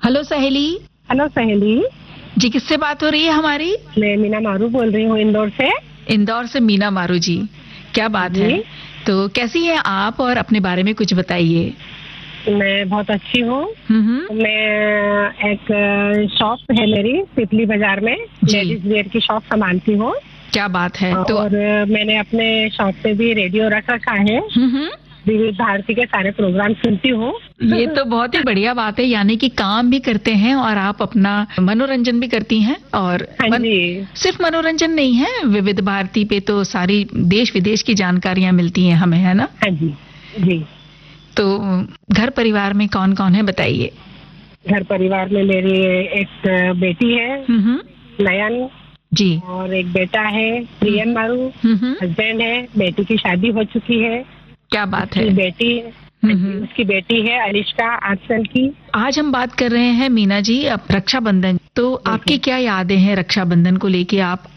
Hello सहेली। Hello सहेली। जी, किससे बात हो रही है हमारी? मैं मीना मारू बोल रही हूँ इंदौर से। इंदौर से मीना मारू जी, क्या बात है। जी, तो कैसी हैं आप और अपने बारे में कुछ बताइए। मैं बहुत अच्छी हूँ। हम्म। मैं एक शॉप है मेरी तितली बाजार में, जी। लेडीज वेयर की शॉप संभालती हूँ। क्या बात है। तो और मैंने अपने शॉप पे भी रेडियो रख रखा है। विविध भारती के सारे प्रोग्राम सुनती हूँ। ये तो बहुत ही बढ़िया बात है, यानी कि काम भी करते हैं और आप अपना मनोरंजन भी करती हैं। और हाँ जी। सिर्फ मनोरंजन नहीं है, विविध भारती पे तो सारी देश विदेश की जानकारियां मिलती हैं हमें, है ना? हाँ जी। जी। तो घर परिवार में कौन कौन है बताइए। घर परिवार में मेरी एक बेटी है नयन, जी। और एक बेटा है प्रियन मारू। हस्बैंड है, बेटी की शादी हो चुकी है। क्या बात है। उसकी बेटी है अलिश्का 8 साल की। आज हम बात कर रहे हैं मीना जी अब रक्षाबंधन, तो आपकी क्या यादें हैं रक्षाबंधन को लेके? आप